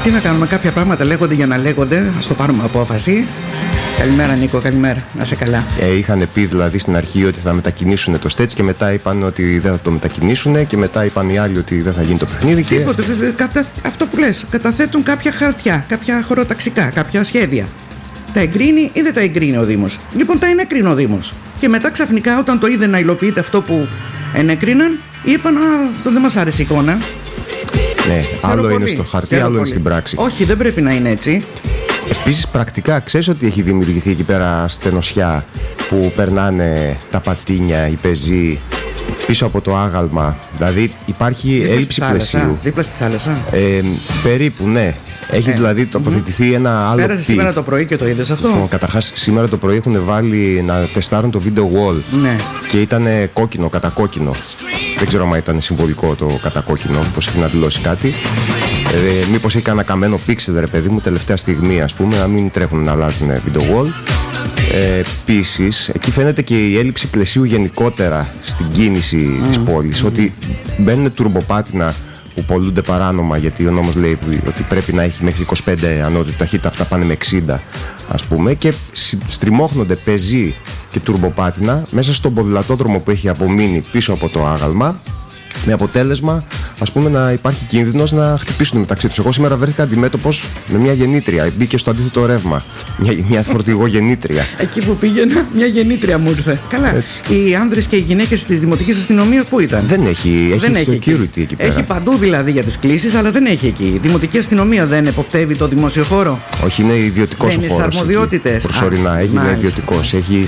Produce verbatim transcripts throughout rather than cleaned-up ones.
Τι να κάνουμε, κάποια πράγματα λέγονται για να λέγονται. Ας το πάρουμε απόφαση. Καλημέρα Νίκο, καλημέρα, να είσαι καλά. Ε, είχαν πει δηλαδή στην αρχή ότι θα μετακινήσουν το στέτς και μετά είπαν ότι δεν θα το μετακινήσουν και μετά είπαν οι άλλοι ότι δεν θα γίνει το παιχνίδι. Τίποτε, και... κατα... αυτό που λες, καταθέτουν κάποια χαρτιά, κάποια χωροταξικά, κάποια σχέδια. Τα εγκρίνει ή δεν τα εγκρίνει ο Δήμος? Λοιπόν, τα ενέκρινε ο Δήμος. Και μετά ξαφνικά, όταν το είδε να υλοποιείται αυτό που ενέκριναν, είπαν: Α, αυτό δεν μας άρεσε η εικόνα. Ναι, άλλο πολύ. Είναι στο χαρτί, Ξέρω άλλο πολύ. Είναι στην πράξη. Όχι, δεν πρέπει να είναι έτσι. Επίσης, πρακτικά, ξέρεις ότι έχει δημιουργηθεί εκεί πέρα στενοσιά που περνάνε τα πατίνια, οι πεζοί πίσω από το άγαλμα. Δηλαδή, υπάρχει δίπλα έλλειψη πλαισίου. Δίπλα στη θάλασσα. Ε, περίπου, ναι. Έχει ε, δηλαδή τοποθετηθεί mm-hmm. ένα άλλο. Πέρασε σήμερα το πρωί και το είδες αυτό? Καταρχάς, σήμερα το πρωί έχουν βάλει να τεστάρουν το video wall. Ναι. Και ήταν κόκκινο, κατακόκκινο. Δεν ξέρω αν ήταν συμβολικό το κατακόκκινο, πως έχει να δηλώσει κάτι. Ε, μήπως έχει κανένα καμένο πίξελ, ρε παιδί μου, τελευταία στιγμή, ας πούμε, να μην τρέχουν να αλλάζουν video wall. Ε, Επίσης, εκεί φαίνεται και η έλλειψη πλαισίου γενικότερα στην κίνηση mm. της πόλης. Mm. Ότι μπαίνουν τουρμποπάτινα που πολλούνται παράνομα, γιατί ο νόμος λέει ότι πρέπει να έχει μέχρι είκοσι πέντε ανώτατη ταχύτητα, αυτά πάνε με εξήντα, ας πούμε, και στριμώχνονται πεζοί και τουρμποπάτινα μέσα στον ποδηλατόδρομο που έχει απομείνει πίσω από το άγαλμα, με αποτέλεσμα, ας πούμε, να υπάρχει κίνδυνος να χτυπήσουν μεταξύ τους. Εγώ σήμερα βρέθηκα αντιμέτωπος με μια γεννήτρια. Μπήκε στο αντίθετο ρεύμα. Μια, μια φορτηγό γεννήτρια. Εκεί που πήγαινα, μια γεννήτρια μου ήρθε. Καλά. Έτσι. Οι άνδρες και οι γυναίκες της δημοτικής αστυνομίας πού ήταν? Δεν έχει. Έχει δεν security εκεί. εκεί πέρα. Έχει παντού δηλαδή για τις κλήσεις, αλλά δεν έχει εκεί. Η δημοτική αστυνομία δεν εποπτεύει το δημόσιο χώρο? Όχι, είναι ιδιωτικός ο χώρος. Είναι αρμοδιότητες. Προσωρινά. Έχει ιδιωτικός. Έχει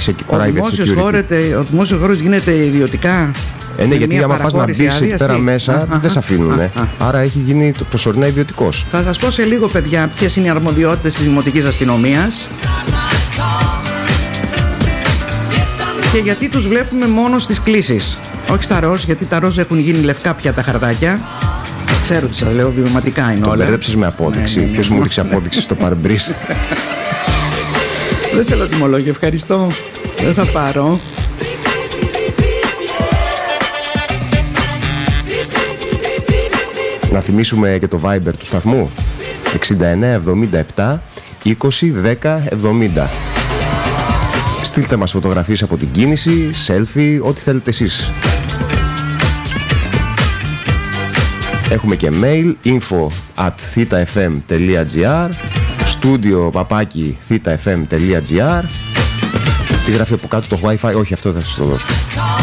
ο δημόσιος χώρος γίνεται ιδιωτικά. Ε, ναι, γιατί άμα πας να μπεις εκεί πέρα μέσα, δεν σε αφήνουνε. Άρα έχει γίνει το προσωρινά ιδιωτικός. Θα σας πω σε λίγο, παιδιά, ποιες είναι οι αρμοδιότητες της δημοτικής αστυνομίας και γιατί τους βλέπουμε μόνο στις κλήσεις. Όχι στα ροζ, γιατί τα ροζ έχουν γίνει λευκά πια τα χαρτάκια. Ξέρω τι σας λέω, βιωματικά είναι το όλα. Το μπερδέψες με απόδειξη. Ναι, ναι, ναι. Ποιος μου έδειξε απόδειξη στο παρμπρίζ? Δεν θέλω τιμολόγιο, ευχαριστώ. Δεν θα πάρω. Να θυμίσουμε και το Viber του σταθμού εξήντα εννέα εβδομήντα επτά είκοσι δέκα εβδομήντα. Στείλτε μας φωτογραφίες από την κίνηση, selfie, ό,τι θέλετε εσείς. Έχουμε και mail info at thitafm.gr, studio παπάκι thitafm.gr. Τι γράφει από κάτω το Wi-Fi? Όχι, αυτό θα σας το δώσω.